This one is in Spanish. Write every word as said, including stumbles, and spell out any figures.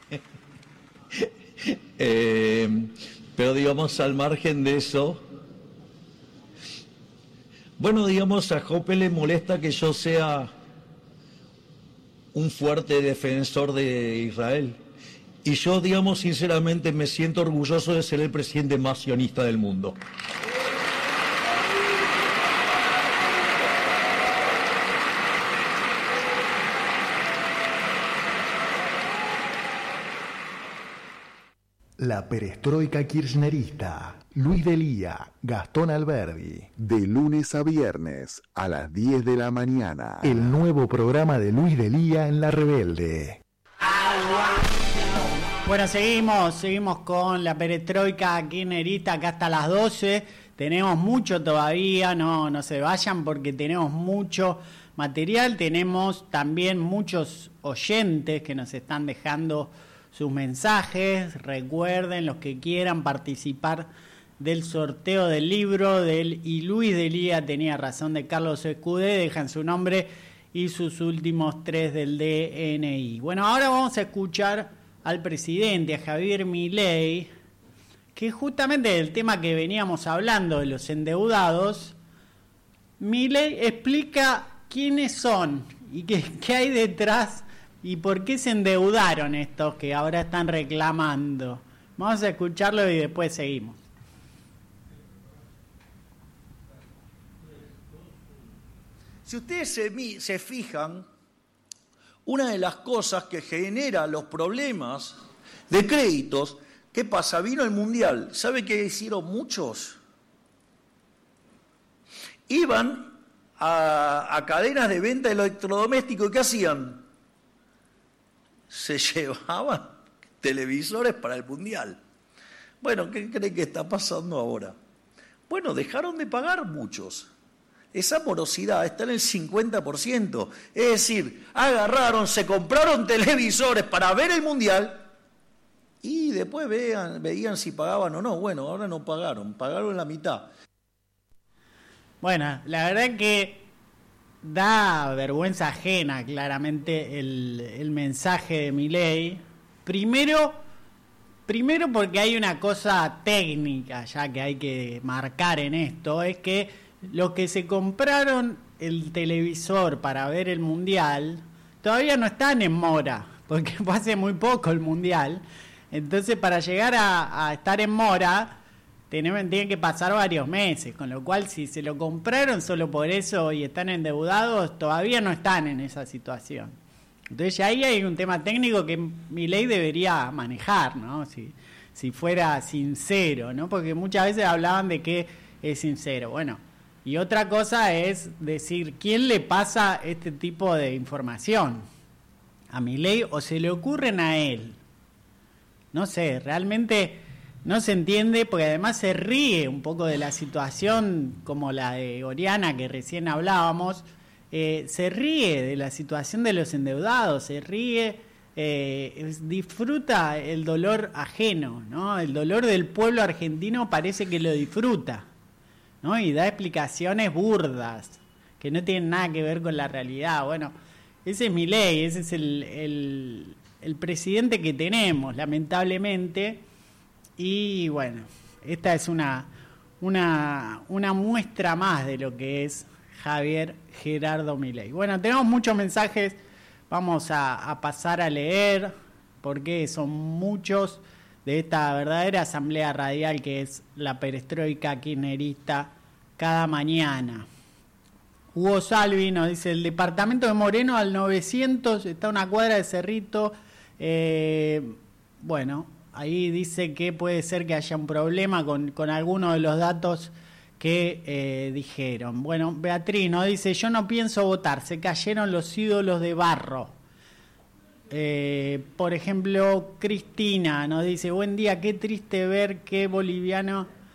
eh, pero digamos, al margen de eso, bueno, digamos, a Jope le molesta que yo sea un fuerte defensor de Israel. Y yo, digamos, sinceramente me siento orgulloso de ser el presidente más sionista del mundo. La perestroika kirchnerista. Luis Delía, Gastón Alberdi. De lunes a viernes a las diez de la mañana. El nuevo programa de Luis Delía en La Rebelde. Bueno, seguimos, seguimos con la perestroika kirchnerista acá hasta las doce. Tenemos mucho todavía, no, no se vayan porque tenemos mucho material. Tenemos también muchos oyentes que nos están dejando sus mensajes. Recuerden, los que quieran participar del sorteo del libro del Y Luis Delía tenía razón, de Carlos Escudé, dejan su nombre y sus últimos tres del D N I. Bueno, ahora vamos a escuchar al presidente, a Javier Milei, que justamente del tema que veníamos hablando de los endeudados, Milei explica quiénes son y qué, qué hay detrás y por qué se endeudaron estos que ahora están reclamando. Vamos a escucharlo y después seguimos. Si ustedes se, se fijan, una de las cosas que genera los problemas de créditos, ¿qué pasa? Vino el Mundial. ¿Sabe qué hicieron muchos? Iban a, a cadenas de venta de electrodomésticos y ¿qué hacían? Se llevaban televisores para el Mundial. Bueno, ¿qué creen que está pasando ahora? Bueno, dejaron de pagar muchos. Esa morosidad está en el cincuenta por ciento. Es decir, agarraron, se compraron televisores para ver el Mundial y después vean, veían si pagaban o no. Bueno, ahora no pagaron, pagaron la mitad. Bueno, la verdad que da vergüenza ajena claramente el, el mensaje de Milei. Primero, primero porque hay una cosa técnica ya que hay que marcar en esto, es que los que se compraron el televisor para ver el Mundial todavía no están en mora, porque fue hace muy poco el Mundial. Entonces, para llegar a, a estar en mora, tienen, tienen que pasar varios meses, con lo cual si se lo compraron solo por eso y están endeudados, todavía no están en esa situación. Entonces, ya ahí hay un tema técnico que Milei debería manejar, ¿no? Si, si fuera sincero, ¿no? Porque muchas veces hablaban de que es sincero. Bueno, y otra cosa es decir, ¿quién le pasa este tipo de información? ¿A Milei o se le ocurren a él? No sé, realmente no se entiende, porque además se ríe un poco de la situación como la de Oriana que recién hablábamos, eh, se ríe de la situación de los endeudados, se ríe, eh, disfruta el dolor ajeno, ¿no? El dolor del pueblo argentino parece que lo disfruta, ¿no? Y da explicaciones burdas que no tienen nada que ver con la realidad. Bueno, ese es Milei, ese es el, el, el presidente que tenemos, lamentablemente. Y bueno, esta es una, una, una muestra más de lo que es Javier Gerardo Milei. Bueno, tenemos muchos mensajes, vamos a, a pasar a leer, porque son muchos, de esta verdadera asamblea radial que es la perestroika kirchnerista cada mañana. Hugo Salvi nos dice, el departamento de Moreno al novecientos, está a una cuadra de Cerrito. Eh, bueno, ahí dice que puede ser que haya un problema con, con algunos de los datos que eh, dijeron. Bueno, Beatriz nos dice, yo no pienso votar, se cayeron los ídolos de barro. Eh, por ejemplo, Cristina nos dice, buen día, qué triste ver que boliviano